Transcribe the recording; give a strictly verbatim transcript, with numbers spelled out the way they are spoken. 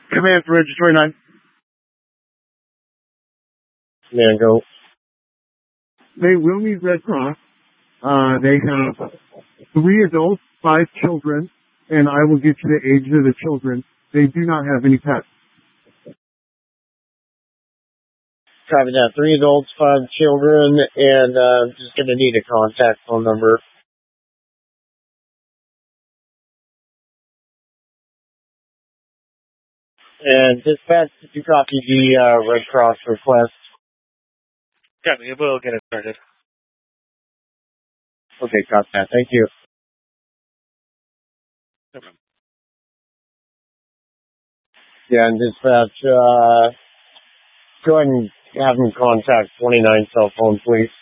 Command for Registry nine. Man, go. They will need Red Cross. Uh, they have three adults, five children, and I will get you the age of the children. They do not have any pets. Copy that. Three adults, five children, and uh, just going to need a contact phone number. And dispatch, did you copy the uh, Red Cross request? Copy. We'll get it started. Okay, copy that. Thank you. No problem. Yeah, and dispatch, uh, go ahead and have them contact twenty-nine cell phone, please.